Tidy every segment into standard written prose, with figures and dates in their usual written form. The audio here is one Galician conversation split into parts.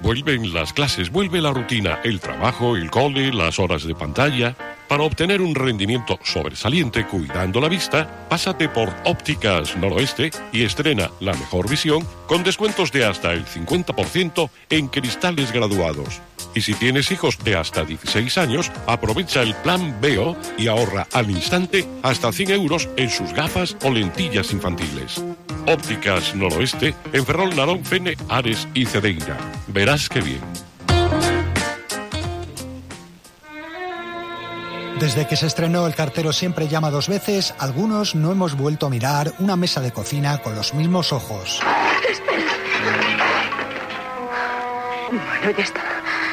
Vuelven las clases, vuelve la rutina, el trabajo, el cole, las horas de pantalla. Para obtener un rendimiento sobresaliente cuidando la vista, pásate por Ópticas Noroeste y estrena la mejor visión con descuentos de hasta el 50% en cristales graduados. Y si tienes hijos de hasta 16 años, aprovecha el plan Veo y ahorra al instante hasta 100 euros en sus gafas o lentillas infantiles. Ópticas Noroeste en Ferrol, Narón, Fene, Ares y Cedeira. Verás qué bien. Desde que se estrenó El cartero siempre llama dos veces, algunos no hemos vuelto a mirar una mesa de cocina con los mismos ojos. Espera. Bueno, ya está.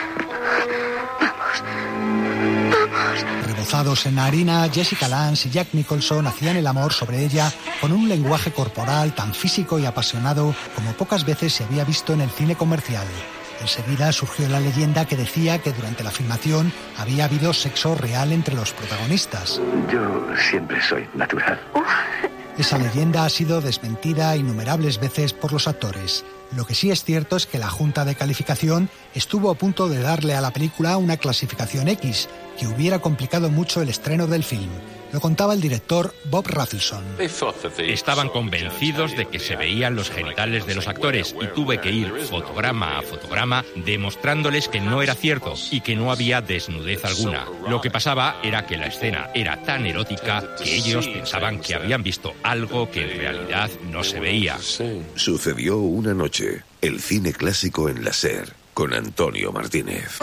Vamos. Rebozados en harina, Jessica Lange y Jack Nicholson hacían el amor sobre ella con un lenguaje corporal tan físico y apasionado como pocas veces se había visto en el cine comercial. Enseguida surgió la leyenda que decía que durante la filmación había habido sexo real entre los protagonistas. Yo siempre soy natural. Esa leyenda ha sido desmentida innumerables veces por los actores. Lo que sí es cierto es que la Junta de Calificación estuvo a punto de darle a la película una clasificación X, que hubiera complicado mucho el estreno del film. Lo contaba el director Bob Rafelson. Estaban convencidos de que se veían los genitales de los actores y tuve que ir fotograma a fotograma demostrándoles que no era cierto y que no había desnudez alguna. Lo que pasaba era que la escena era tan erótica que ellos pensaban que habían visto algo que en realidad no se veía. Sucedió una noche, el cine clásico en la SER, con Antonio Martínez.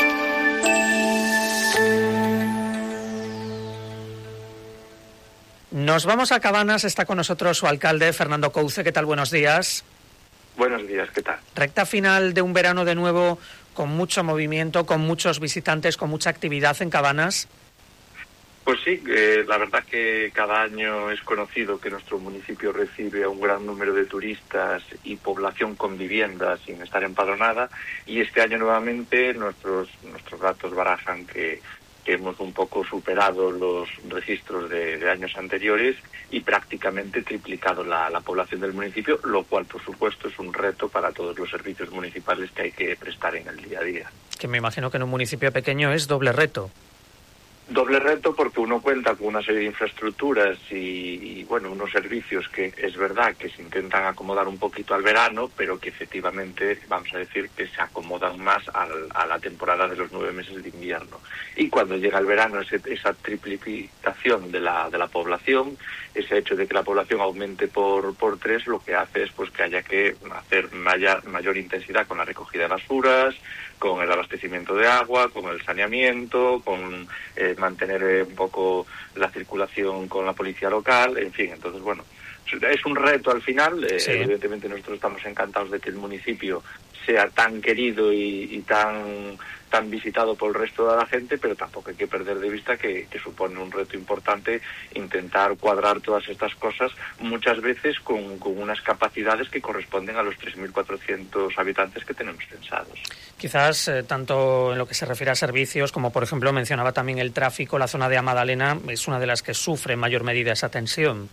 Nos vamos a Cabanas, está con nosotros su alcalde, Fernando Couce. ¿Qué tal? Buenos días. Buenos días, ¿qué tal? Recta final de un verano de nuevo con mucho movimiento, con muchos visitantes, con mucha actividad en Cabanas. Pues sí, la verdad que cada año es conocido que nuestro municipio recibe a un gran número de turistas y población con vivienda sin estar empadronada, y este año nuevamente nuestros datos barajan que hemos un poco superado los registros de años anteriores y prácticamente triplicado la población del municipio, lo cual por supuesto es un reto para todos los servicios municipales que hay que prestar en el día a día. Que me imagino que en un municipio pequeño es doble reto. Doble reto porque uno cuenta con una serie de infraestructuras y bueno, unos servicios que es verdad que se intentan acomodar un poquito al verano, pero que efectivamente vamos a decir que se acomodan más a la temporada de los 9 meses de invierno. Y cuando llega el verano, esa triplicación de la población, ese hecho de que la población aumente por 3, lo que hace es pues que haya que hacer mayor intensidad con la recogida de basuras, con el abastecimiento de agua, con el saneamiento, con mantener un poco la circulación con la policía local, en fin. Entonces, bueno, es un reto al final. Sí. Evidentemente nosotros estamos encantados de que el municipio sea tan querido y tan visitado por el resto de la gente, pero tampoco hay que perder de vista que supone un reto importante intentar cuadrar todas estas cosas, muchas veces con unas capacidades que corresponden a los 3.400 habitantes que tenemos censados. Quizás tanto en lo que se refiere a servicios, como por ejemplo mencionaba también el tráfico, la zona de Amadalena es una de las que sufre en mayor medida esa tensión.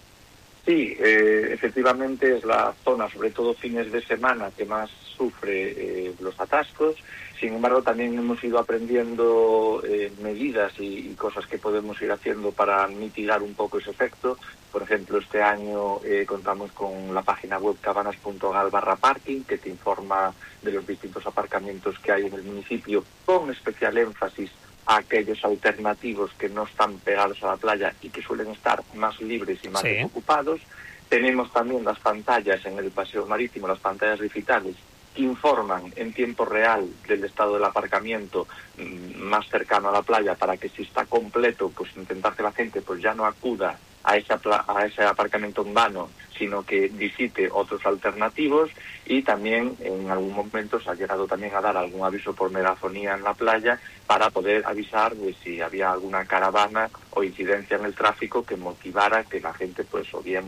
Sí, efectivamente es la zona, sobre todo fines de semana, que más sufre los atascos. Sin embargo, también hemos ido aprendiendo medidas y cosas que podemos ir haciendo para mitigar un poco ese efecto. Por ejemplo, este año contamos con la página web cabanas.gal/parking, que te informa de los distintos aparcamientos que hay en el municipio, con especial énfasis a aquellos alternativos que no están pegados a la playa y que suelen estar más libres y más desocupados. Tenemos también las pantallas en el paseo marítimo, las pantallas digitales, que informan en tiempo real del estado del aparcamiento más cercano a la playa, para que si está completo, pues intentar que la gente pues ya no acuda a ese aparcamiento en vano, sino que visite otros alternativos. Y también en algún momento se ha llegado también a dar algún aviso por megafonía en la playa para poder avisar de si había alguna caravana o incidencia en el tráfico que motivara que la gente pues o bien,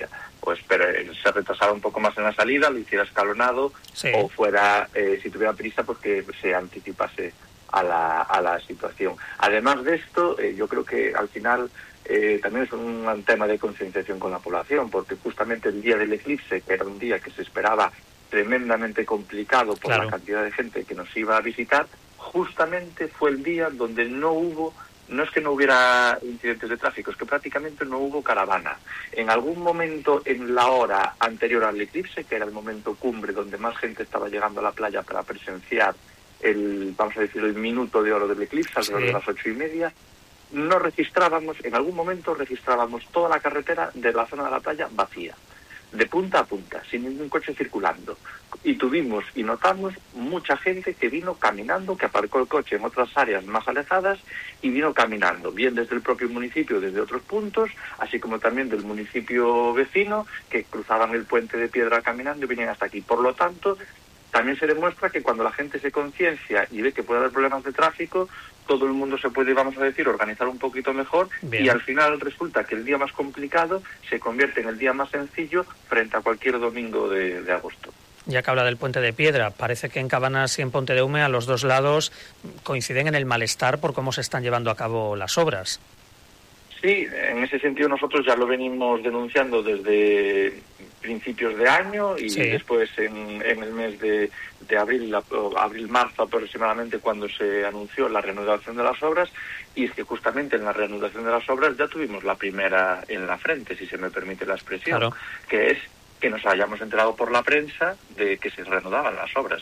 se retrasara un poco más en la salida, lo hiciera escalonado, o fuera, si tuviera prisa, pues que se anticipase a la situación. Además de esto, yo creo que al final también es un tema de concienciación con la población, porque justamente el día del eclipse, que era un día que se esperaba tremendamente complicado por la cantidad de gente que nos iba a visitar, justamente fue el día donde no es que no hubiera incidentes de tráfico, es que prácticamente no hubo caravana. En algún momento en la hora anterior al eclipse, que era el momento cumbre donde más gente estaba llegando a la playa para presenciar el minuto de oro del eclipse, alrededor de las 8:30, en algún momento registrábamos toda la carretera de la zona de la playa vacía, de punta a punta, sin ningún coche circulando. Y tuvimos y notamos mucha gente que vino caminando, que aparcó el coche en otras áreas más alejadas y vino caminando, bien desde el propio municipio, desde otros puntos, así como también del municipio vecino, que cruzaban el puente de piedra caminando y venían hasta aquí. Por lo tanto, también se demuestra que cuando la gente se conciencia y ve que puede haber problemas de tráfico, todo el mundo se puede, vamos a decir, organizar un poquito mejor. Bien. Y al final resulta que el día más complicado se convierte en el día más sencillo frente a cualquier domingo de agosto. Ya que habla del puente de piedra, parece que en Cabanas y en Ponte de Hume a los dos lados coinciden en el malestar por cómo se están llevando a cabo las obras. Sí, en ese sentido nosotros ya lo venimos denunciando desde principios de año y después en el mes de abril-marzo aproximadamente, cuando se anunció la reanudación de las obras, y es que justamente en la reanudación de las obras ya tuvimos la primera en la frente, si se me permite la expresión, que es que nos hayamos enterado por la prensa de que se reanudaban las obras.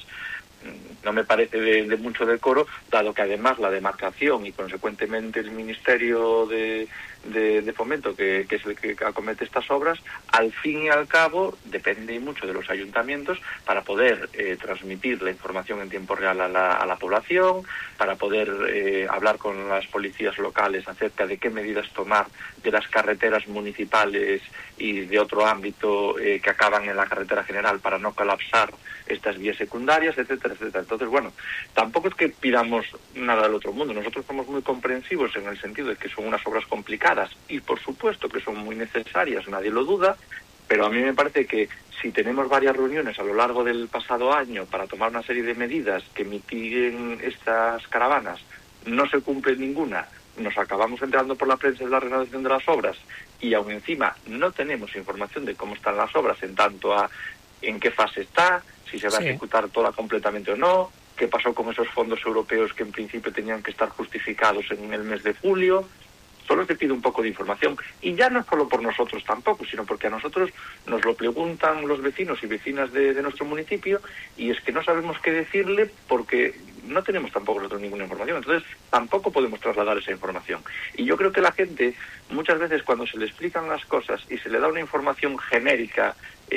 No me parece de mucho decoro, dado que además la demarcación y consecuentemente el Ministerio de Fomento, que es el que acomete estas obras, al fin y al cabo depende mucho de los ayuntamientos para poder transmitir la información en tiempo real a la población, para poder hablar con las policías locales acerca de qué medidas tomar de las carreteras municipales y de otro ámbito que acaban en la carretera general para no colapsar estas vías secundarias, etcétera, etcétera. Entonces, bueno, tampoco es que pidamos nada del otro mundo. Nosotros somos muy comprensivos en el sentido de que son unas obras complicadas y, por supuesto, que son muy necesarias, nadie lo duda, pero a mí me parece que si tenemos varias reuniones a lo largo del pasado año para tomar una serie de medidas que mitiguen estas caravanas, no se cumple ninguna, nos acabamos enterando por la prensa de la reanudación de las obras y aún encima no tenemos información de cómo están las obras en tanto a en qué fase está, si se va a ejecutar toda completamente o no, qué pasó con esos fondos europeos que en principio tenían que estar justificados en el mes de julio. Solo se pide un poco de información, y ya no solo por nosotros tampoco, sino porque a nosotros nos lo preguntan los vecinos y vecinas de nuestro municipio, y es que no sabemos qué decirle porque no tenemos tampoco nosotros ninguna información, entonces tampoco podemos trasladar esa información. Y yo creo que la gente, muchas veces cuando se le explican las cosas y se le da una información genérica,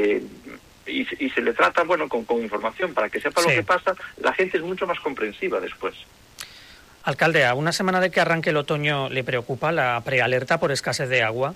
y se le trata, bueno, con información para que sepa lo que pasa, la gente es mucho más comprensiva después. Alcalde, a una semana de que arranque el otoño, ¿le preocupa la prealerta por escasez de agua?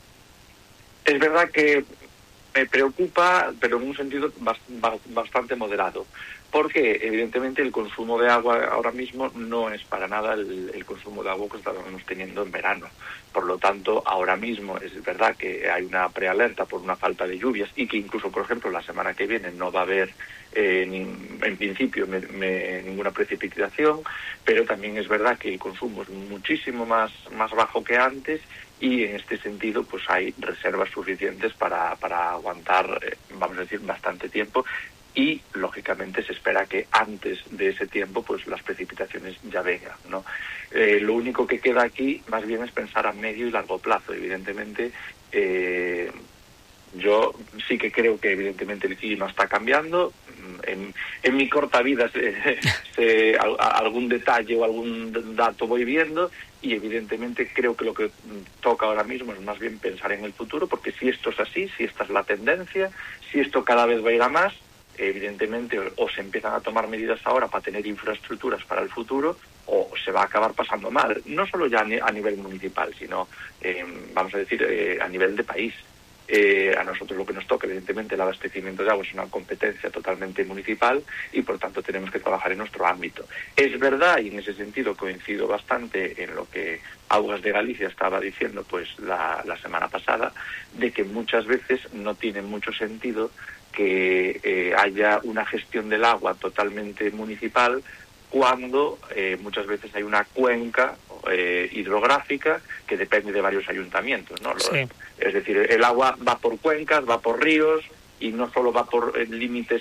Es verdad que me preocupa, pero en un sentido bastante moderado, porque evidentemente el consumo de agua ahora mismo no es para nada el consumo de agua que estábamos teniendo en verano. Por lo tanto, ahora mismo es verdad que hay una prealerta por una falta de lluvias y que incluso, por ejemplo, la semana que viene no va a haber en principio ninguna precipitación, pero también es verdad que el consumo es muchísimo más bajo que antes y en este sentido pues hay reservas suficientes para aguantar, vamos a decir, bastante tiempo. Y, lógicamente, se espera que antes de ese tiempo pues las precipitaciones ya vengan, ¿no? Lo único que queda aquí, más bien, es pensar a medio y largo plazo. Evidentemente, yo sí que creo que, evidentemente, el clima está cambiando. En mi corta vida algún detalle o algún dato voy viendo y, evidentemente, creo que lo que toca ahora mismo es más bien pensar en el futuro, porque si esto es así, si esta es la tendencia, si esto cada vez va a ir a más, evidentemente o se empiezan a tomar medidas ahora para tener infraestructuras para el futuro o se va a acabar pasando mal, no solo ya a nivel municipal, sino, vamos a decir, a nivel de país. A nosotros lo que nos toca, evidentemente, el abastecimiento de agua es una competencia totalmente municipal y, por tanto, tenemos que trabajar en nuestro ámbito. Es verdad, y en ese sentido coincido bastante en lo que Aguas de Galicia estaba diciendo pues la semana pasada, de que muchas veces no tiene mucho sentido que haya una gestión del agua totalmente municipal cuando muchas veces hay una cuenca hidrográfica que depende de varios ayuntamientos, ¿no? Es decir, el agua va por cuencas, va por ríos, y no solo va por límites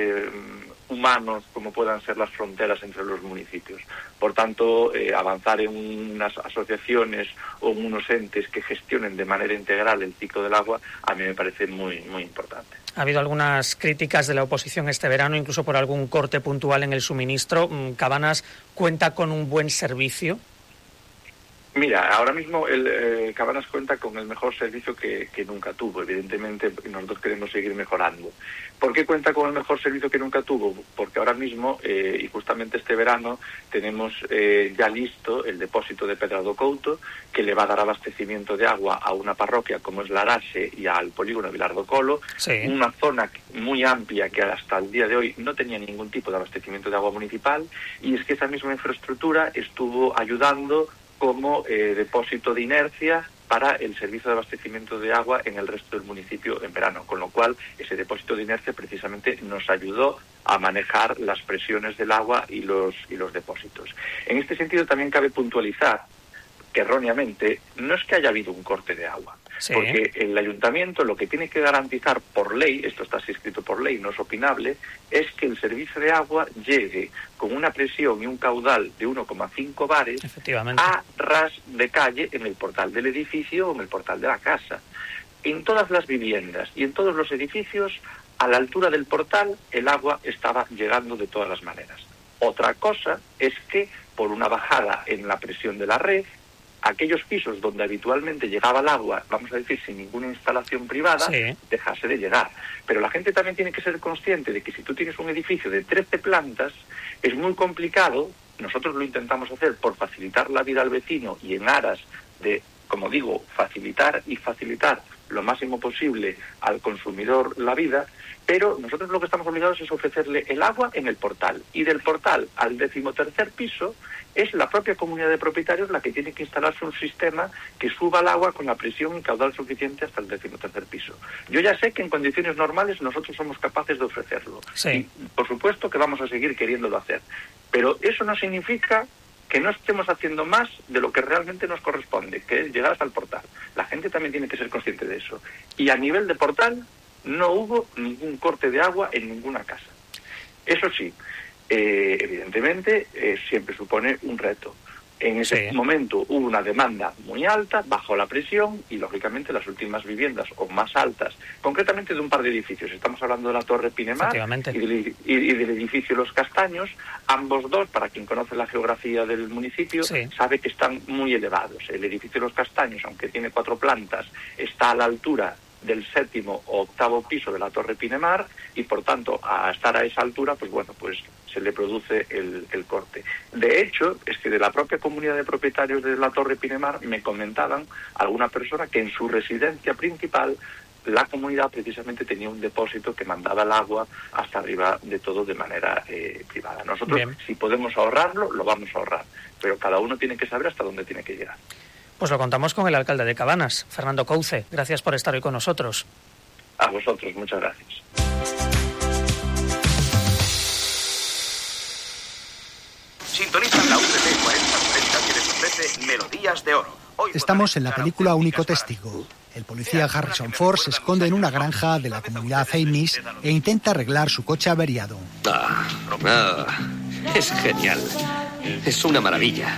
humanos como puedan ser las fronteras entre los municipios. Por tanto, avanzar en unas asociaciones o en unos entes que gestionen de manera integral el ciclo del agua a mí me parece muy, muy importante. Ha habido algunas críticas de la oposición este verano, incluso por algún corte puntual en el suministro. ¿Cabanas cuenta con un buen servicio? Mira, ahora mismo Cabanas cuenta con el mejor servicio que nunca tuvo. Evidentemente, nosotros queremos seguir mejorando. ¿Por qué cuenta con el mejor servicio que nunca tuvo? Porque ahora mismo, y justamente este verano, tenemos ya listo el depósito de Pedrado Couto, que le va a dar abastecimiento de agua a una parroquia como es Laraxe y al polígono Vilar do Colo, sí. Una zona muy amplia que hasta el día de hoy no tenía ningún tipo de abastecimiento de agua municipal, y es que esa misma infraestructura estuvo ayudando como depósito de inercia para el servicio de abastecimiento de agua en el resto del municipio en verano, con lo cual ese depósito de inercia precisamente nos ayudó a manejar las presiones del agua y los depósitos. En este sentido también cabe puntualizar que erróneamente no es que haya habido un corte de agua, sí. Porque el ayuntamiento lo que tiene que garantizar por ley, esto está escrito por ley, no es opinable, es que el servicio de agua llegue con una presión y un caudal de 1,5 bares a ras de calle en el portal del edificio o en el portal de la casa. En todas las viviendas y en todos los edificios, a la altura del portal, el agua estaba llegando de todas las maneras. Otra cosa es que, por una bajada en la presión de la red, aquellos pisos donde habitualmente llegaba el agua, vamos a decir, sin ninguna instalación privada, sí. Dejase de llegar. Pero la gente también tiene que ser consciente de que si tú tienes un edificio de 13 plantas, es muy complicado. Nosotros lo intentamos hacer por facilitar la vida al vecino y en aras de, como digo, facilitar lo máximo posible al consumidor la vida, pero nosotros lo que estamos obligados es ofrecerle el agua en el portal, y del portal al 13º piso es la propia comunidad de propietarios la que tiene que instalarse un sistema que suba el agua con la presión y caudal suficiente hasta el 13º piso. Yo ya sé que en condiciones normales nosotros somos capaces de ofrecerlo, sí. Y por supuesto que vamos a seguir queriéndolo hacer, pero eso no significa que no estemos haciendo más de lo que realmente nos corresponde, que es llegar hasta el portal. La gente también tiene que ser consciente de eso. Y a nivel de portal no hubo ningún corte de agua en ninguna casa. Eso sí, evidentemente siempre supone un reto. En ese momento hubo una demanda muy alta, bajó la presión y, lógicamente, las últimas viviendas o más altas, concretamente de un par de edificios, estamos hablando de la Torre Pinemar y del edificio Los Castaños, ambos dos, para quien conoce la geografía del municipio, sabe que están muy elevados. El edificio Los Castaños, aunque tiene 4 plantas, está a la altura del 7º o 8º piso de la Torre Pinemar y, por tanto, a estar a esa altura, pues se le produce el corte. De hecho, es que de la propia comunidad de propietarios de la Torre Pinemar me comentaban alguna persona que en su residencia principal la comunidad precisamente tenía un depósito que mandaba el agua hasta arriba de todo de manera privada. Nosotros, si podemos ahorrarlo, lo vamos a ahorrar, pero cada uno tiene que saber hasta dónde tiene que llegar. Pues lo contamos con el alcalde de Cabanas, Fernando Couce. Gracias por estar hoy con nosotros. A vosotros, muchas gracias. Sintonizan la UTT 4040 que les ofrece Melodías de Oro. Estamos en la película Único Testigo. El policía Harrison Ford se esconde en una granja de la comunidad Amish e intenta arreglar su coche averiado. Es genial. Es una maravilla.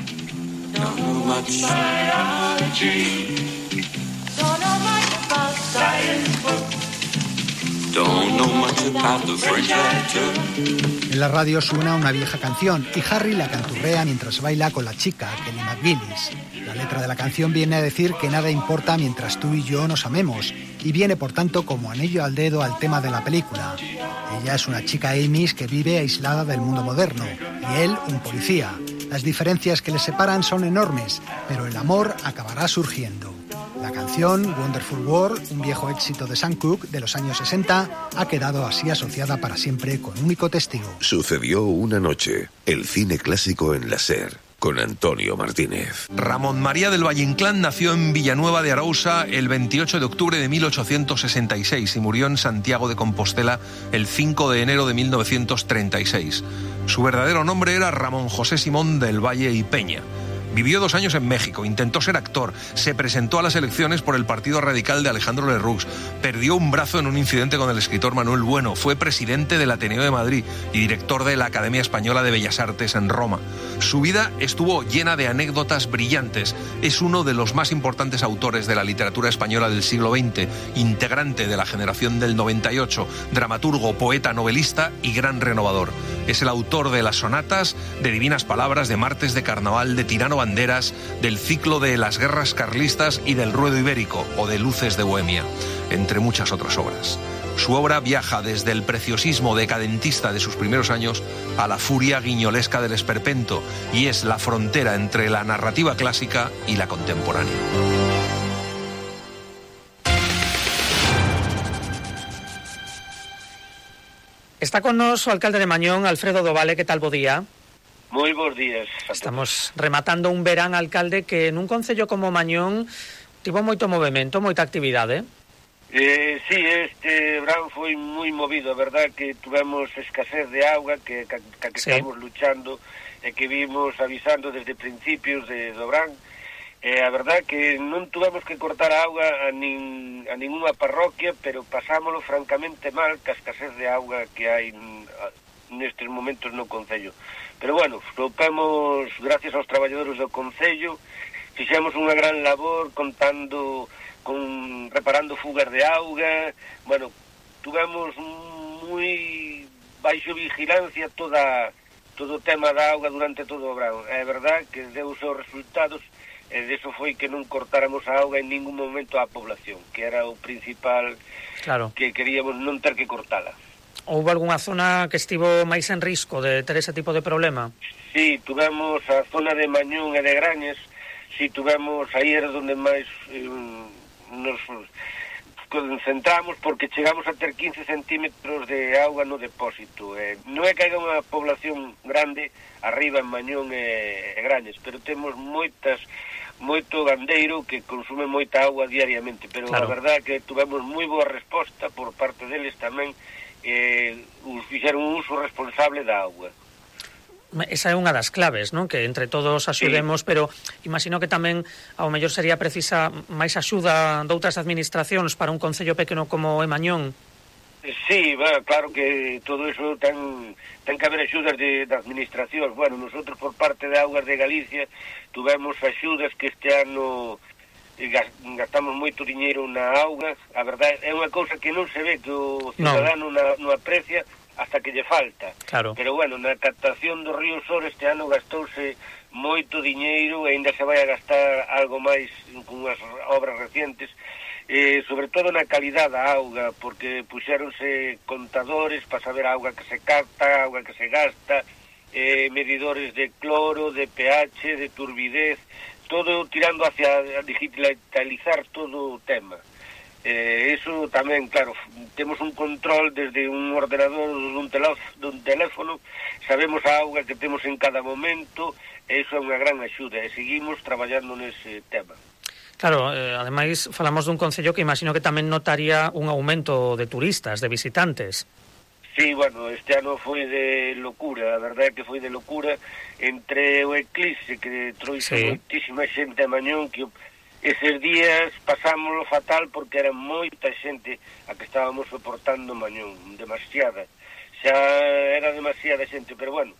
En la radio suena una vieja canción y Harry la canturrea mientras baila con la chica, Kelly McGillis. La letra de la canción viene a decir que nada importa mientras tú y yo nos amemos, y viene por tanto como anillo al dedo al tema de la película. Ella es una chica Amish que vive aislada del mundo moderno, y él un policía. Las diferencias que les separan son enormes, pero el amor acabará surgiendo. La canción Wonderful World, un viejo éxito de Sam Cooke de los años 60, ha quedado así asociada para siempre con Único Testigo. Sucedió una noche, el cine clásico en la SER, con Antonio Martínez. Ramón María del Valle Inclán nació en Villanueva de Arousa el 28 de octubre de 1866 y murió en Santiago de Compostela el 5 de enero de 1936. Su verdadero nombre era Ramón José Simón del Valle y Peña. Vivió 2 años en México, intentó ser actor, se presentó a las elecciones por el Partido Radical de Alejandro Lerroux, perdió un brazo en un incidente con el escritor Manuel Bueno, fue presidente del Ateneo de Madrid y director de la Academia Española de Bellas Artes en Roma. Su vida estuvo llena de anécdotas brillantes. Es uno de los más importantes autores de la literatura española del siglo XX, integrante de la generación del 98, dramaturgo, poeta, novelista y gran renovador. Es el autor de las sonatas, de Divinas Palabras, de Martes de Carnaval, de Tirano Banderas, del ciclo de Las Guerras Carlistas y del Ruedo Ibérico o de Luces de Bohemia, entre muchas otras obras. Su obra viaja desde el preciosismo decadentista de sus primeros años a la furia guiñolesca del esperpento y es la frontera entre la narrativa clásica y la contemporánea. Está con nos o alcalde de Mañón, Alfredo Dovale. Que tal, bo día? Moi bons días. Estamos rematando un verán, alcalde, que nun concello como Mañón tivo moito movimento, moita actividade. Sí, este verán foi moi movido, a verdad que tuvemos escasez de auga que sí, estamos luchando e que vimos avisando desde principios do verán. A verdad que non tuvemos que cortar a auga a ninguna parroquia, pero pasámolo francamente mal ca escasez de auga que hai nestes momentos no concello. Pero bueno, soupemos, gracias aos traballadores do concello, fixemos unha gran labor reparando fugas de auga. Bueno, tuvemos moi baixo vigilancia todo o tema da auga durante todo o verán. É verdad que deu os seus resultados, e deso foi que non cortáramos a auga en ningún momento á población, que era o principal, claro, que queríamos non ter que cortala. Houve algunha zona que estivo máis en risco de ter ese tipo de problema? Sí, tuvemos a zona de Mañón e de Grañes, sí, tuvemos aí era onde máis nos concentramos, porque chegamos a ter 15 centímetros de auga no depósito. Non é que haya unha población grande arriba en Mañón e Grañes, pero temos moito gandeiro que consume moita auga diariamente, pero claro, a verdad que tuvemos moi boa resposta por parte deles tamén. Fixeron un uso responsable da auga. Esa é unha das claves, non? Que entre todos axudemos, sí, pero imagino que tamén ao mellor sería precisa máis axuda de outras administracións para un concello pequeno como é Mañón. Sí, claro que todo eso ten que haber axudas de administracións. Bueno, nosotros por parte de Augas de Galicia tuvemos axudas que este ano gastamos moito diñeiro na auga. A verdade é unha cousa que non se ve, que o cidadano non aprecia hasta que lle falta. Claro. Pero bueno, na captación do río Sor este ano gastouse moito diñeiro e ainda se vai a gastar algo máis con unhas obras recientes, sobre todo na calidad da auga, porque puxéronse contadores para saber a auga que se capta, a auga que se gasta, medidores de cloro, de pH, de turbidez, todo tirando hacia digitalizar todo o tema. Eso tamén, claro, temos un control desde un ordenador, dun teléfono, sabemos a auga que temos en cada momento, e iso é unha gran axuda, e seguimos traballando nese tema. Claro, ademais falamos dun concello que imagino que tamén notaría un aumento de turistas, de visitantes. Sí, bueno, este ano foi de locura, a verdade é que foi de locura, entre o eclipse que trouxe moitísima xente a Mañón, que eses días pasámoslo fatal porque era moita xente a que estábamos soportando Mañón, demasiada, xa era demasiada xente, pero bueno,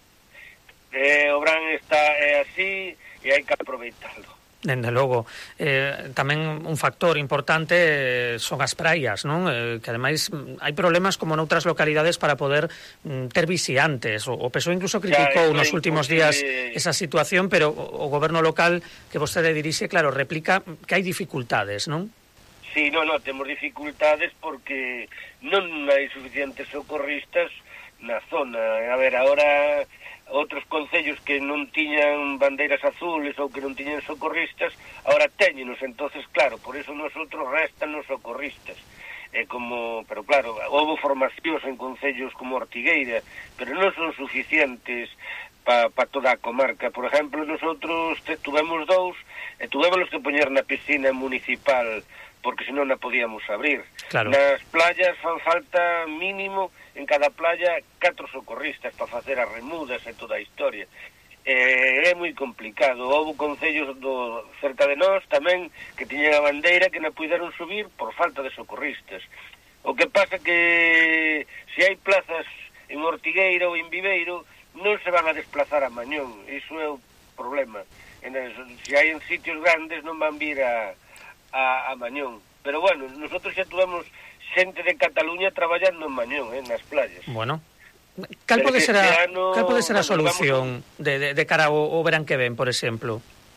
o verán é así e hai que aproveitarlo. Dende logo, tamén un factor importante son as praias, non? Que ademais hai problemas como noutras localidades para poder ter vixiantes. O PSOE incluso criticou nos últimos días esa situación, pero o goberno local que vostede dirixe, claro, replica que hai dificultades, non? Sí, non, temos dificultades porque non hai suficientes socorristas na zona. A ver, agora outros concellos que non tiñan bandeiras azules ou que non tiñan socorristas, ahora teñenos, entonces claro, por eso nosotros restan os socorristas. Pero claro, houve formacións en concellos como Ortigueira, pero non son suficientes para toda a comarca. Por exemplo, nosotros tuvemos 2 e tuvémonos que poñer na piscina municipal porque senón na podíamos abrir. Claro. Nas playas fan falta mínimo en cada playa 4 socorristas para facer as remudas e toda a historia. é moi complicado. Houve concellos cerca de nós tamén que tiñan a bandeira que non puderon subir por falta de socorristas. O que pasa que se hai plazas en Ortigueira ou en Viveiro non se van a desplazar a Mañón, iso é o problema. Se hai en sitios grandes non van vir a Mañón. Pero bueno, nosotros xa tuvemos xente de Cataluña traballando en Mañón, nas playas. Bueno, cal pode ser a solución de cara ao verán que ven, por exemplo?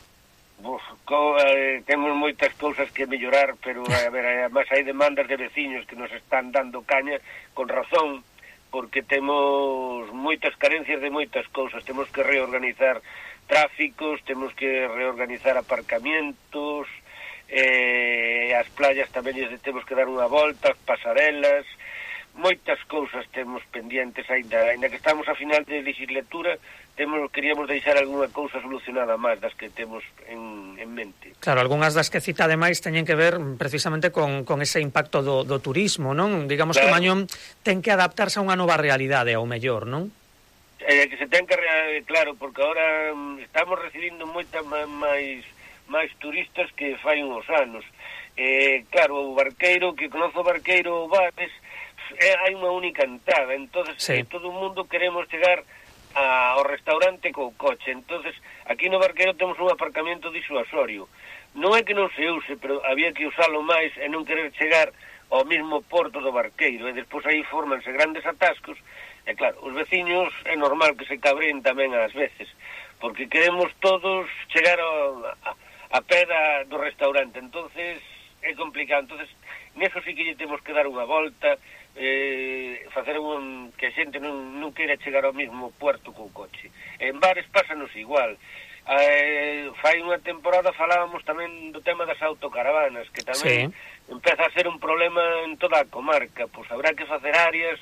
Temos moitas cousas que mellorar, pero a ver, además hai demandas de veciños que nos están dando caña con razón, porque temos moitas carencias de moitas cousas. Temos que reorganizar tráficos, temos que reorganizar aparcamientos, as playas tamén temos que dar unha volta, pasarelas, moitas cousas temos pendientes ainda que estamos a final de legislatura, queríamos deixar algunha cousa solucionada máis das que temos en mente. Claro, algunhas das que cita ademais teñen que ver precisamente con ese impacto do turismo, non? Digamos claro. Que Mañón ten que adaptarse a unha nova realidade, ao mellor, non? Que se ten que, claro, porque agora estamos recibindo moita máis turistas que fai uns anos. Claro, o barqueiro, que conoce o barqueiro Bares, hai unha única entrada, entonces sí. Todo o mundo queremos chegar ao restaurante co coche, entonces aquí no barqueiro temos un aparcamento disuasorio. Non é que non se use, pero había que usalo máis e non querer chegar ao mesmo porto do barqueiro, e despois aí formanse grandes atascos, e claro, os veciños é normal que se cabreen tamén ás veces, porque queremos todos chegar a pé do restaurante, entonces é complicado. Entonces neso sí que lle temos que dar unha volta, facer que a xente non queira chegar ao mesmo puerto co coche. En Bares pásanos igual. Fai unha temporada falábamos tamén do tema das autocaravanas, que tamén empeza a ser un problema en toda a comarca. Pois habrá que facer áreas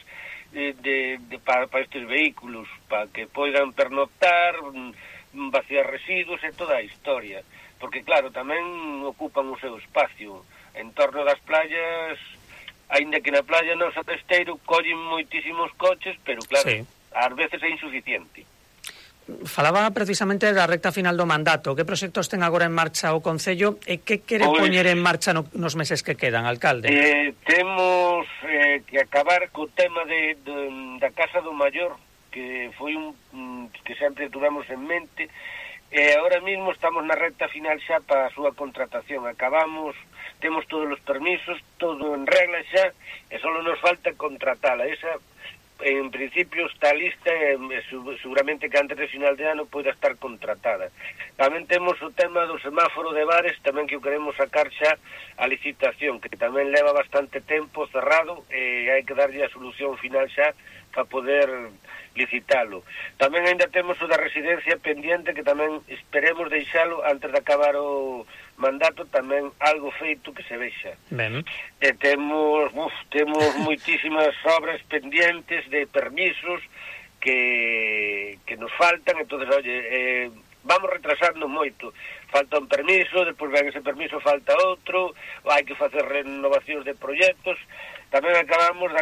para estes vehículos, para que poidan pernoctar, vaciar residuos e toda a historia. Porque claro, tamén ocupan o seu espacio en torno das playas. Ainda que na playa nosa Testeiro collen moitísimos coches, pero claro, ás veces é insuficiente. Falaba precisamente da recta final do mandato. Que proxectos ten agora en marcha o Concello e que quere poñer en marcha nos meses que quedan, alcalde? Temos que acabar co tema da Casa do Maior, que foi que sempre tuvemos en mente, e agora mesmo estamos na recta final xa para a súa contratación. Temos todos os permisos, todo en regla xa, e só nos falta contratala. Esa, en principio, está lista e seguramente que antes de final de ano poida estar contratada. Tamén temos o tema do semáforo de Bares, tamén que o queremos sacar xa a licitación, que tamén leva bastante tempo cerrado e hai que darlle a solución final xa para poder licitalo. Tamén ainda temos o da residencia pendiente, que tamén esperemos deixalo antes de acabar o mandato, tamén algo feito que se vexa. Ben. E temos moitísimas obras pendientes de permisos que nos faltan, entonces, oye, vamos retrasando moito. Falta un permiso, despois ven ese permiso, falta outro, hai que facer renovacións de proxectos. Tamén acabamos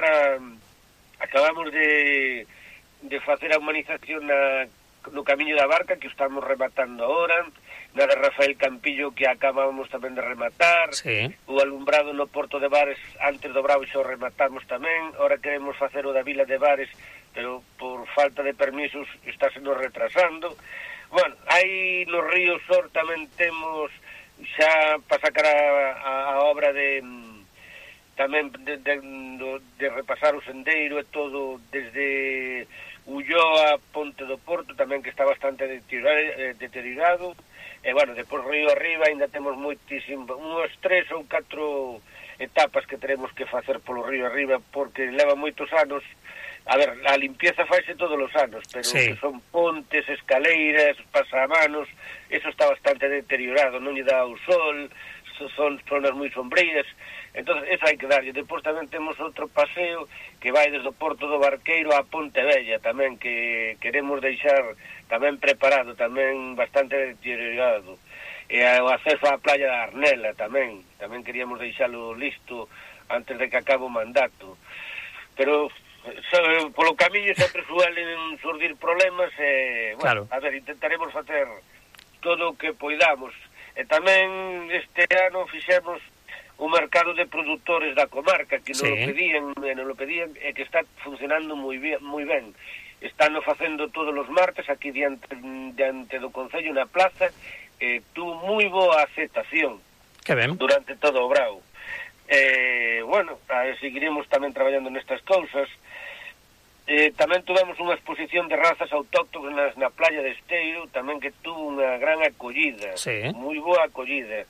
de facer a humanización no Camiño da Barca, que estamos rematando agora, na de Rafael Campillo, que acabamos tamén de rematar, o alumbrado no Porto de Bares, antes do Bravo xa o rematamos tamén, ahora queremos facer o da Vila de Bares, pero por falta de permisos está sendo retrasando. Bueno, aí no Río Sor tamén temos xa para sacar a obra tamén de repasar o sendeiro e todo desde Ulloa a Ponte do Porto, tamén que está bastante deteriorado. E bueno, depois río arriba ainda temos moitísimo, unhas 3 ou 4 etapas que teremos que facer polo río arriba, porque leva moitos anos. A ver, a limpieza faise todos os anos, pero que son pontes, escaleiras, pasamanos, eso está bastante deteriorado, non lle dá o sol, son zonas moi sombrías. Entonces, eso hai que darlle. Depois tamén temos outro paseo que vai desde o Porto do Barqueiro a Ponte Vella, tamén, que queremos deixar tamén preparado, tamén bastante deteriorado. E o acceso á playa da Arnela tamén queríamos deixalo listo antes de que acabe o mandato. Pero polo camiño sempre suelen surdir vir problemas bueno, claro. A ver, intentaremos facer todo o que poidamos. E tamén este ano fixemos o mercado de produtores da comarca que nos lo pedían e que está funcionando moi ben. Están facendo todos os martes aquí diante do Concello na plaza, tuvo moi boa aceptación durante todo o brao. Bueno, seguiremos tamén traballando nestas cousas. Tamén tuvemos unha exposición de razas autóctonas na playa de Esteiro, tamén que tuvo unha gran acollida, moi boa acollida.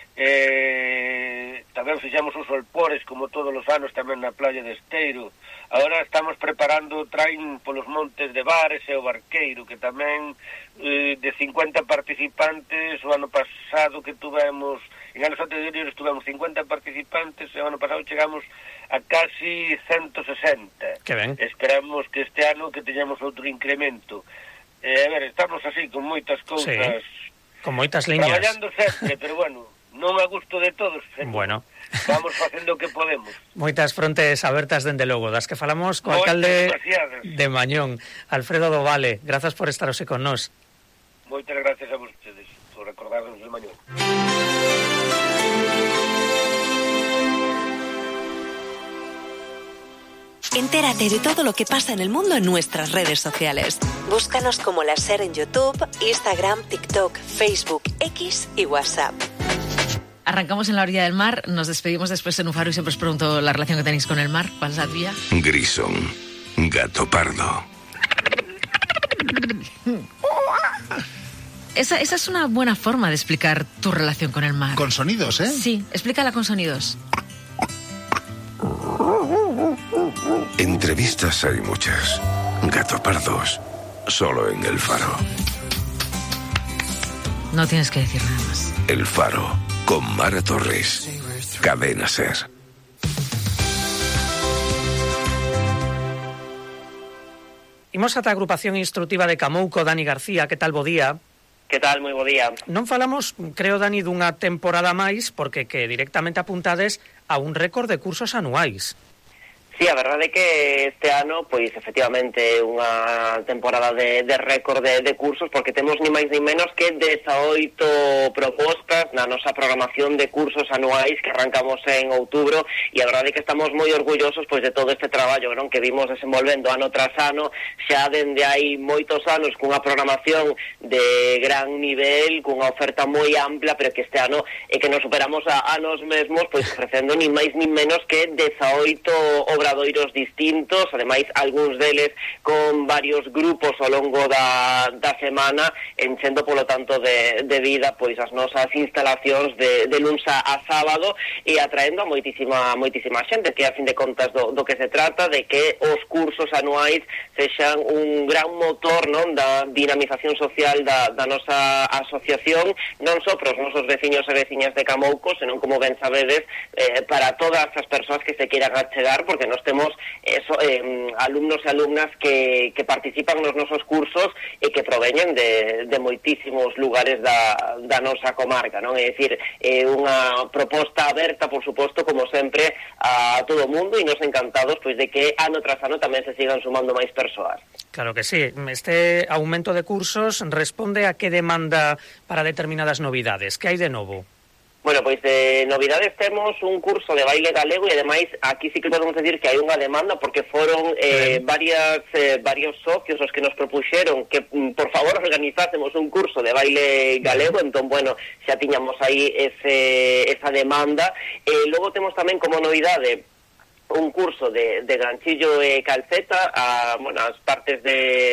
Tamén fixemos os solpores como todos os anos tamén na playa de Esteiro. Agora estamos preparando train polos montes de Bares e o Barqueiro, que tamén de 50 participantes o ano pasado que tuvemos, en anos anteriores tuvemos 50 participantes e o ano pasado chegamos a casi 160. Que ben. Esperamos que este ano que teñamos outro incremento. A ver, estamos así con moitas cousas, con moitas liñas traballando sempre, pero bueno, non a gusto de todos. Bueno, vamos facendo o que podemos. Moitas frontes abertas dende logo, das que falamos co alcalde de Mañón, Alfredo do Vale. Grazas por estar hoxe con nós. Moitas gracias a vostedes por recordarnos de Mañón. Entérate de todo lo que pasa en el mundo en nuestras redes sociales. Búscanos como La Ser en YouTube, Instagram, TikTok, Facebook, X y WhatsApp. Arrancamos en la orilla del mar, nos despedimos después en un faro y siempre os pregunto la relación que tenéis con el mar. ¿Cuál es la tuya? Grison, gato pardo. Esa es una buena forma de explicar tu relación con el mar. Con sonidos, ¿eh? Sí, explícala con sonidos. Entrevistas hay muchas. Gato pardos, solo en El Faro. No tienes que decir nada más. El Faro, con Mara Torres. Cadena Ser. Imos ata a agrupación instructiva de Camouco, Dani García. Que tal, bo día? Que tal, moi bo día. Non falamos, creo, Dani, dunha temporada máis, porque que directamente apuntades a un récord de cursos anuais. Sí, a verdade é que este ano, pois, efectivamente, unha temporada de récord de cursos, porque temos ni máis ni menos que 18 propostas na nosa programación de cursos anuais que arrancamos en outubro, e a verdade é que estamos moi orgullosos, pois, de todo este traballo, non, que vimos desenvolvendo ano tras ano, xa dende hai moitos anos, cunha programación de gran nivel, cunha oferta moi ampla, pero que este ano é que nos superamos a nos mesmos, pois, ofrecendo ni máis ni menos que 18 obras obradoiros distintos, ademais algúns deles con varios grupos ao longo da semana, enchendo polo tanto de vida pois as nosas instalacións de luns a sábado, e atraendo a moitísima xente, que a fin de contas do que se trata, de que os cursos anuais sexan un gran motor, non, da dinamización social da nosa asociación, non só para os nosos veciños e veciñas de Camouco, senón, como ben sabedes, para todas as persoas que se queiran achegar, porque nos temos alumnos e alumnas que participan nos nosos cursos e que proveñen de moitísimos lugares da nosa comarca, non? É dicir, unha proposta aberta, por suposto, como sempre, a todo o mundo, e nos encantados pois de que ano tras ano tamén se sigan sumando máis persoas. Claro que sí. Este aumento de cursos responde a que demanda para determinadas novidades. Que hai de novo? Bueno, pois de novidades temos un curso de baile galego, e ademais aquí sí que podemos decir que hai unha demanda, porque foron varios socios os que nos propuxeron que por favor organizásemos un curso de baile galego. Entón, bueno, xa tiñamos aí esa demanda. Logo temos tamén como novidade un curso de ganchillo e calceta, as partes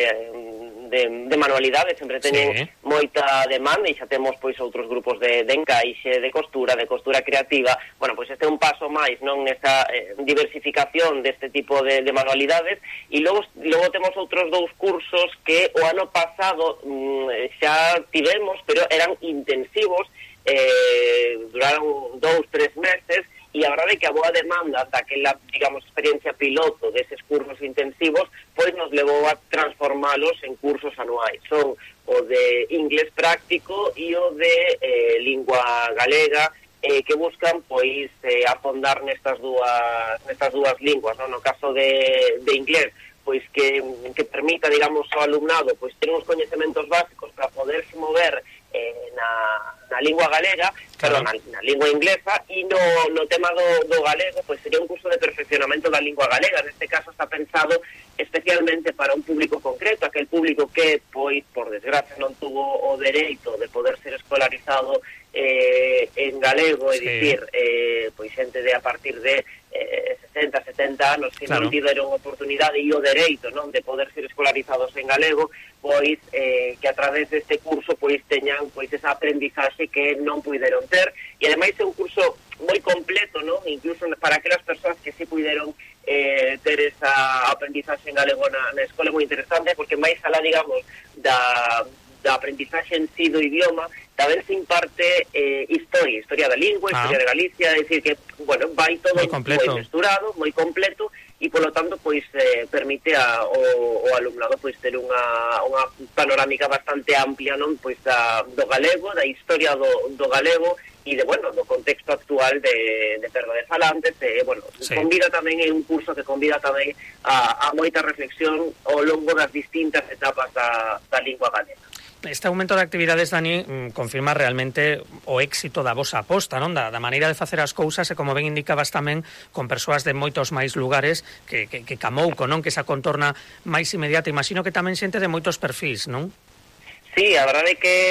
de manualidades sempre teñen moita demanda, e xa temos pois outros grupos de encaixe, de costura creativa. Bueno, pois este é un paso máis, non, nesta diversificación deste tipo de manualidades. E logo temos outros dous cursos que o ano pasado xa tivemos, pero eran intensivos, duraron 2-3 meses, e a verdade é que a boa demanda daquela, digamos, experiencia piloto deses cursos intensivos, pois nos levou a transformalos en cursos anuais. Son o de inglés práctico e o de lingua galega, que buscan, pois, afondar nestas dúas linguas, non? No caso de inglés, pois que permita, digamos, ao alumnado pois ter uns coñecementos básicos para poderse mover na lingua galega, perdón, na lingua inglesa, e no tema do galego, pois sería un curso de perfeccionamento da lingua galega. Neste caso está pensado especialmente para un público concreto, aquel público que, pois, por desgracia, non tuvo o dereito de poder ser escolarizado en galego, é dicir, pois xente de a partir de 60, 70 anos que non tiveron oportunidade e o dereito, non, de poder ser escolarizados en galego, pois que a través deste curso pois teñan pois esa aprendizaxe que non puideron ter, e ademais é un curso moi completo, non, incluso para aquelas persoas que sí puideron ter esa aprendizaxe en galego na escola, moi interesante, porque máis alá, digamos, da aprendizaxe en sí do idioma, tamén se imparte historia da lingua, historia de Galicia, é dicir que, bueno, vai todo moi mesturado, moi completo, e polo tanto pois permite ao alumnado pois ter unha panorámica bastante amplia, non, pois do galego, da historia do galego e do contexto actual de perda de falantes, convida tamén, é un curso que convida tamén a moita reflexión ao longo das distintas etapas da lingua galega. Este aumento de actividades, Dani, confirma realmente o éxito da vosa aposta, non? Da maneira de facer as cousas, e como ben indicabas tamén, con persoas de moitos máis lugares que Camouco, non? Que esa contorna máis inmediata. Imagino que tamén xente de moitos perfis, non? Sí, a verdade é que,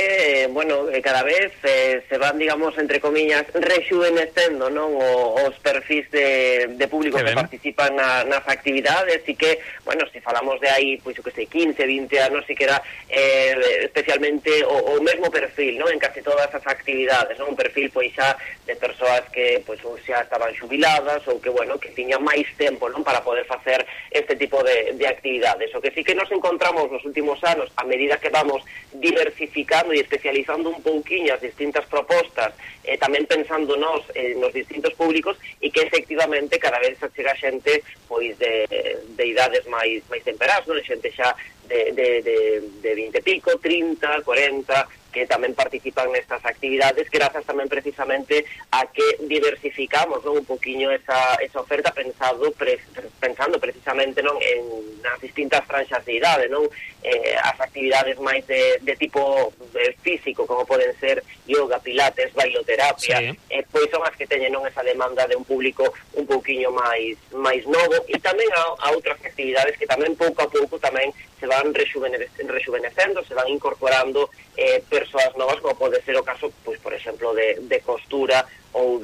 cada vez se van, digamos, entre comillas, rexuvenecendo, non, os perfis de público que participan nas actividades, e que, se falamos de aí, pois, 15, 20 anos, si que era especialmente o mesmo perfil, non, en casi todas as actividades, non, un perfil, pois, xa de persoas que, pois, xa estaban xubiladas, ou que, que tiñan máis tempo, non, para poder facer este tipo de actividades. O que sí que nos encontramos nos últimos anos, a medida que vamos diversificando e especializando un pouquiño as distintas propostas, tamén pensando nos distintos públicos, e que efectivamente cada vez se chega xente pois de idades máis temperás, non? Xente xa de 20 e pico, 30, 40, que tamén participan nestas actividades, grazas tamén precisamente a que diversificamos, non, un poquinho esa oferta pensando precisamente, non, nas distintas franxas de idade, non, as actividades máis de tipo físico, como poden ser yoga, pilates, bailoterapia, pois son as que teñen, non, esa demanda de un público un pouquiño máis novo, e tamén a outras actividades que tamén pouco a pouco tamén se van rejuvenecendo, se van incorporando persoas novas, como pode ser o caso, pois, por exemplo, de costura ou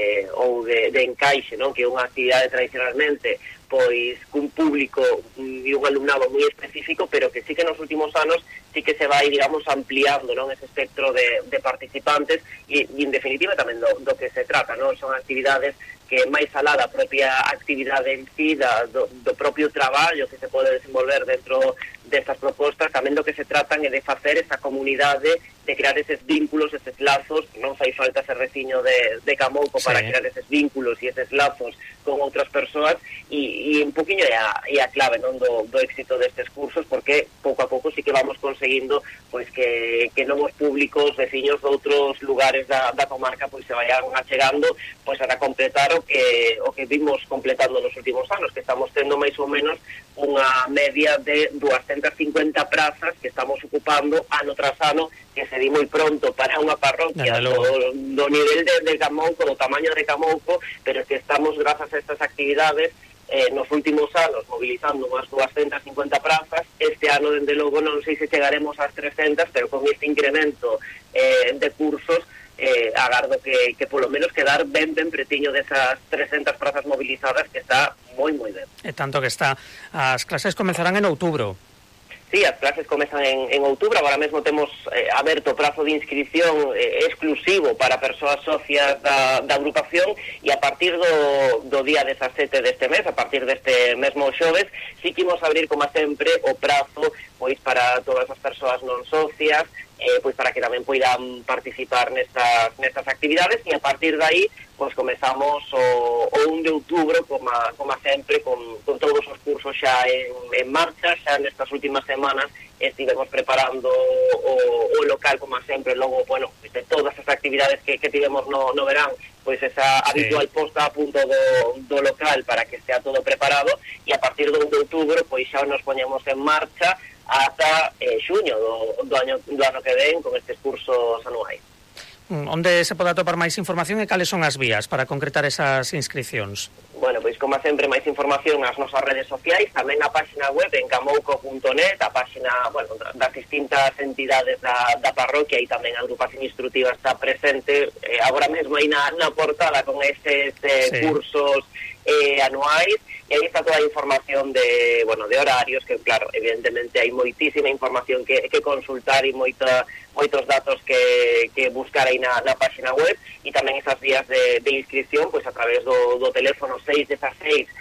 de encaixe, non, que é unha actividade tradicionalmente pois cun público e un alumnado moi específico, pero que sí que nos últimos anos sí que se vai, digamos, ampliando, non, ese espectro de participantes, e en definitiva tamén do que se trata, non, son actividades que máis alá da propia actividade en sí, do propio traballo que se pode desenvolver dentro destas propostas, tamén do que se tratan é de facer esa comunidade, de crear eses vínculos, eses lazos. Non fai falta ser veciño de Camouco para crear eses vínculos e eses lazos con outras persoas, e un poquinho é a clave, non, do éxito destes cursos, porque pouco a pouco sí que vamos conseguindo pois que novos públicos, veciños de outros lugares da comarca pois se vayan achegando pois para completar o que vimos completando nos últimos anos, que estamos tendo máis ou menos unha media de 250 prazas que estamos ocupando ano tras ano, que se di moi pronto para unha parroquia do nivel de Camouco, do tamaño de Camouco, pero que estamos, grazas a estas actividades, nos últimos anos mobilizando unhas 250 prazas. Este ano, dende logo, non sei se chegaremos ás 300, pero con este incremento de cursos, agardo que polo menos quedar ben pretiño desas 300 prazas movilizadas, que está moi ben. E tanto que está, as clases comezarán en outubro. Sí, as clases comezan en outubro. Agora mesmo temos aberto prazo de inscripción exclusivo para persoas socias da agrupación, e a partir do día 17 deste mes, a partir deste mesmo xoves, sí que imos abrir, como sempre, o prazo pois para todas as persoas non socias, pois para que tamén poidan participar nestas actividades, e a partir de aí pois comezamos o 1 de outubro, como sempre, con todos os cursos xa en marcha. Xa nestas últimas semanas estivemos preparando o local, como sempre, logo, de todas as actividades que tivemos no verán, pois esa habitual posta a punto do local para que estea todo preparado, e a partir do 1 de outubro pois xa nos poñemos en marcha ata xuño do ano que ven con estes cursos anuais. Onde se pode atopar máis información e cales son as vías para concretar esas inscripcións? Bueno, pois como sempre, máis información nas nosas redes sociais, tamén na página web en camouco.net, a página, bueno, das distintas entidades da parroquia, e tamén a agrupación instructiva está presente agora mesmo aí na portada con estes cursos anuais, e aí está toda a información de horarios, que claro, evidentemente hai moitísima información que consultar e moitos datos que buscar aí na página web, e tamén esas vías de inscripción pois a través do teléfono 616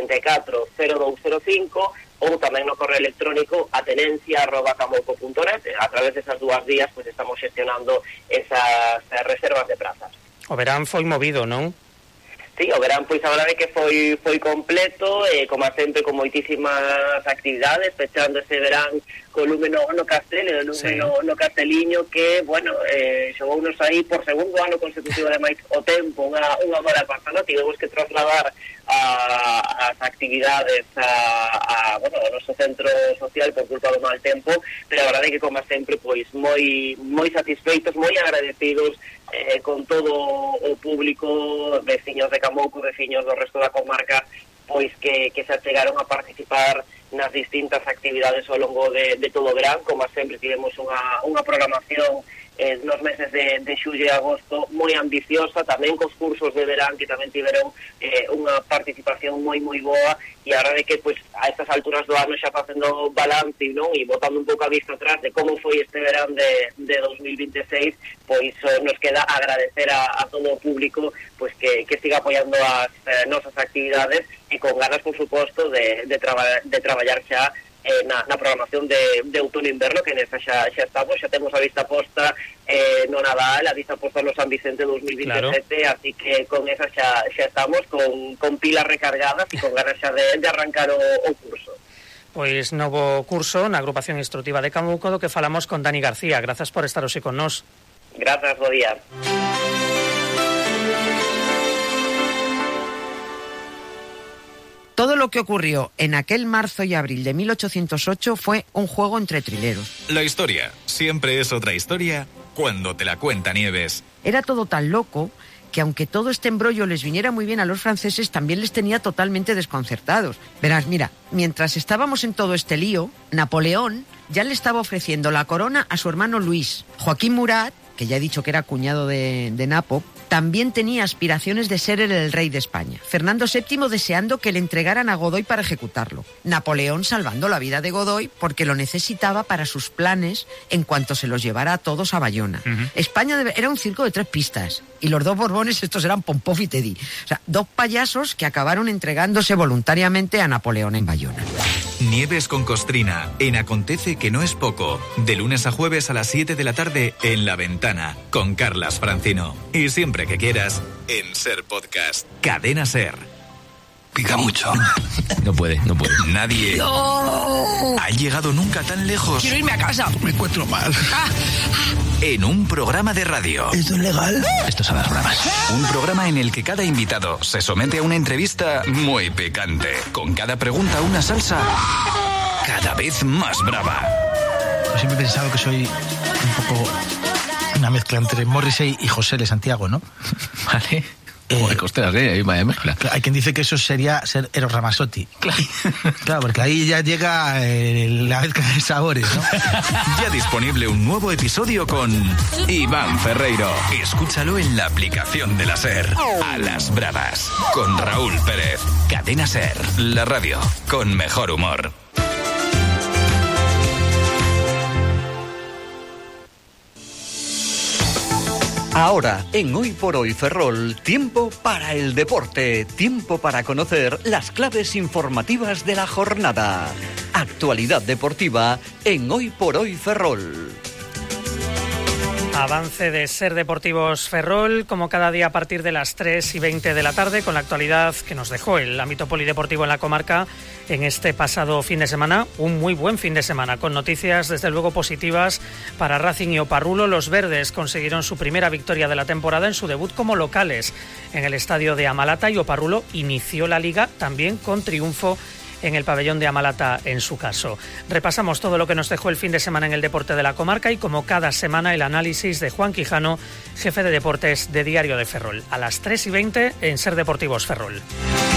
74 0205 ou tamén no correo electrónico atenencia@camouco.net. A través desas dúas vías pois estamos xestionando esas reservas de prazas. O verán foi movido, non? Sí, o verán, pois a verdade que foi completo, como sempre con moitísimas actividades, pechando ese verán co lume no Castel, o lume no Casteliño, que, bueno, xogounos aí por segundo ano consecutivo, ademais, o tempo, unha mala pasada, tivemos que trasladar as actividades ao noso centro social por culpa do mal tempo, pero a verdade que, como sempre, pois moi satisfeitos, moi agradecidos con todo o público, veciños de Camouco, veciños do resto da comarca, pois que se achegaron a participar nas distintas actividades ao longo de todo o verán. Como sempre tivemos unha programación nos meses de xullo e agosto moi ambiciosa, tamén cos cursos de verán que tamén tiveron unha participación moi boa, e a verdade que pois a estas alturas do ano xa facendo balance, non, e botando un pouco a vista atrás de como foi este verán de 2026, pois nos queda agradecer a todo o público pois que siga apoiando as nosas actividades, e con ganas, por suposto, de traballar xa na programación de outono-inverno, que nesa xa estamos, xa temos a vista posta no Nadal, a vista posta no San Vicente 2027, claro. Así que con esa xa estamos con pilas recargadas e con ganas xa de arrancar o curso. Pois novo curso na agrupación instructiva de Camouco, do que falamos con Dani García. Grazas por estar hoxe con nós. Grazas, bo día. Todo lo que ocurrió en aquel marzo y abril de 1808 fue un juego entre trileros. La historia siempre es otra historia cuando te la cuenta Nieves. Era todo tan loco que aunque todo este embrollo les viniera muy bien a los franceses, también les tenía totalmente desconcertados. Verás, mira, mientras estábamos en todo este lío, Napoleón ya le estaba ofreciendo la corona a su hermano Luis. Joaquín Murat, que ya he dicho que era cuñado de Napo, también tenía aspiraciones de ser el rey de España. Fernando VII deseando que le entregaran a Godoy para ejecutarlo. Napoleón salvando la vida de Godoy porque lo necesitaba para sus planes en cuanto se los llevara a todos a Bayona. España era un circo de 3 pistas y los 2 Borbones, estos eran Pompov y Teddy. O sea, 2 payasos que acabaron entregándose voluntariamente a Napoleón en Bayona. Nieves con Costrina, en Acontece que no es poco. De lunes a jueves a las 7 de la tarde en La Ventana, con Carlas Francino. Y siempre que quieras, en Ser Podcast. Cadena Ser. Pica mucho. No puede. Nadie ha llegado nunca tan lejos. Quiero irme a casa. Me encuentro mal. En un programa de radio. ¿Esto es legal? Estos son las bromas. Un programa en el que cada invitado se somete a una entrevista muy picante. Con cada pregunta una salsa cada vez más brava. Yo siempre he pensado que soy un poco una mezcla entre Morrissey y José de Santiago, ¿no? Vale. Costeras, ahí vaya mezcla. Hay quien dice que eso sería ser Eros Ramazzotti. Claro, porque ahí ya llega la mezcla de sabores, ¿no? Ya disponible un nuevo episodio con Iván Ferreiro. Escúchalo en la aplicación de la SER. A las bravas, con Raúl Pérez. Cadena SER, la radio con mejor humor. Ahora, en Hoy por Hoy Ferrol, tiempo para el deporte, tiempo para conocer las claves informativas de la jornada. Actualidad deportiva en Hoy por Hoy Ferrol. Avance de Ser Deportivos Ferrol, como cada día a partir de las 3:20 de la tarde, con la actualidad que nos dejó el ámbito polideportivo en la comarca en este pasado fin de semana. Un muy buen fin de semana, con noticias desde luego positivas para Racing y Oparrulo. Los verdes consiguieron su primera victoria de la temporada en su debut como locales en el estadio de Amalata, y Oparrulo inició la liga también con triunfo en el pabellón de Amalata en su caso. Repasamos todo lo que nos dejó el fin de semana en el deporte de la comarca y, como cada semana, el análisis de Juan Quijano, jefe de deportes de Diario de Ferrol, a las 3:20 en Ser Deportivos Ferrol.